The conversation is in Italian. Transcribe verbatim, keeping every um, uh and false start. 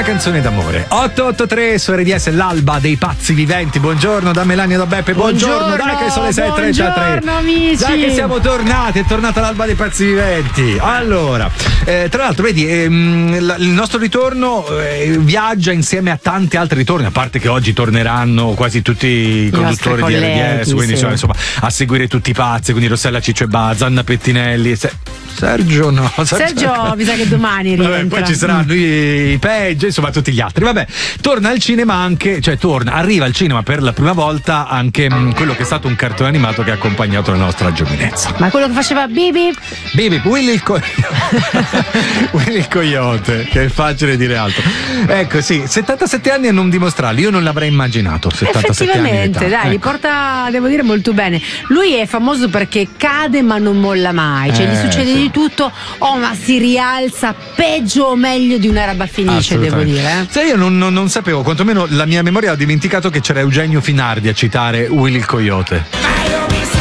Una canzone d'amore. otto otto tre su R D S, l'alba dei pazzi viventi. Buongiorno da Melania, da Beppe. Buongiorno, buongiorno dai che sono le sei e trentatré. Buongiorno amici. Dai che siamo tornati, è tornata l'alba dei pazzi viventi. Allora, eh, tra l'altro vedi, ehm, il nostro ritorno eh, viaggia insieme a tanti altri ritorni, a parte che oggi torneranno quasi tutti i conduttori di R D S, quindi sì. insomma a seguire tutti i pazzi, quindi Rossella Ciccio e Bazza, Anna Pettinelli, se... Sergio no Sergio, Sergio mi sa che domani rientra. Vabbè, poi ci saranno i, i peggio, insomma tutti gli altri. Vabbè, torna al cinema anche, cioè torna, arriva al cinema per la prima volta anche mh, quello che è stato un cartone animato che ha accompagnato la nostra giovinezza. Ma quello che faceva Bibi? Bibi, Willy il, co- Willy il coyote, che è facile dire altro. Ecco, sì, settantasette anni a non dimostrarli, io non l'avrei immaginato. settantasette Effettivamente, anni dai, ecco. li porta, devo dire, molto bene. Lui è famoso perché cade ma non molla mai, cioè Eh, gli succede sì. di tutto, oh ma si rialza peggio o meglio di una roba felice, devo dire. Eh. Se io non, non, non sapevo, quantomeno la mia memoria ha dimenticato che c'era Eugenio Finardi a citare Willy il coyote.